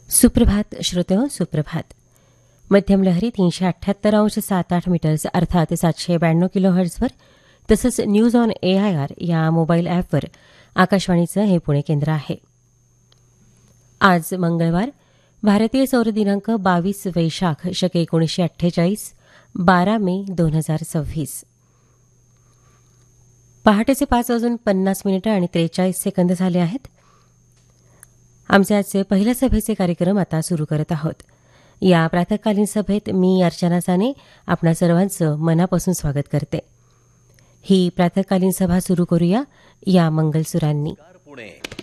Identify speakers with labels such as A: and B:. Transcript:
A: सुप्रभात श्रोतेहो, सुप्रभात. मध्यम लहरी 378.78 मीटर्स अर्थात 792 किलोहर्ट्झवर तसंच न्यूज ऑन AIR या मोबाईल ॲपवर आकाशवाणीचं हे पुणे केंद्र आहे. आज मंगळवार, भारतीय सौर दिनांक 22 वैशाख शक 1948, 12 मे 2026. पहाटेचे 5:50 आणि 43 सेकंद झाले आहेत. आमचे आजचे पहिल्या सभेचे कार्यक्रम आता सुरू करत आहोत. या प्रातःकालीन सभेत मी अर्चना साने आपणा सर्वांचं मनापासून स्वागत करते. ही प्रातःकालीन सभा सुरू करूया या मंगलसुरांनी.
B: पुणे